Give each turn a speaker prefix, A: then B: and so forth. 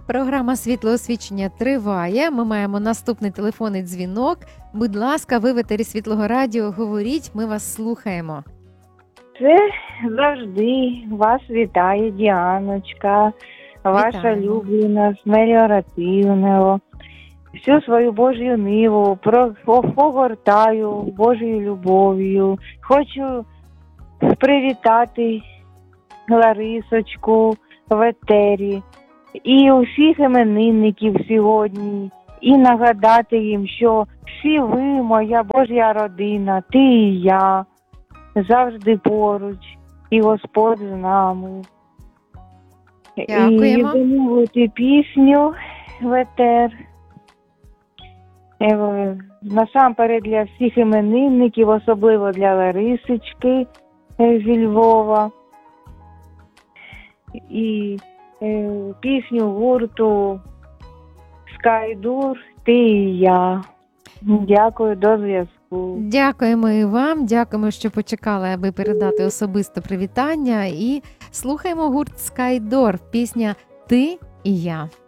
A: Програма «Світлоосвічення» триває. Ми маємо наступний телефонний дзвінок. Будь ласка, ви в етері Світлого Радіо. Говоріть, ми вас слухаємо.
B: Це завжди вас вітає Діаночка, ваша
A: Вітаємо.
B: улюблена з меліоративного. Всю свою Божю ниву погортаю Божою любов'ю. Хочу привітати Ларисочку в етері і усіх іменинників сьогодні. І нагадати їм, що всі ви, моя Божя родина, ти і я, завжди поруч, і Господь з нами.
A: Дякуємо.
B: І замовити пісню в етер. Насамперед для всіх іменинників, особливо для Ларисочки зі Львова. І пісню гурту Скайдур «Ти і я». Дякую, до зв'язку.
A: Дякуємо і вам. Дякуємо, що почекали, аби передати особисто привітання. І слухаємо гурт Скайдор. Пісня «Ти і я».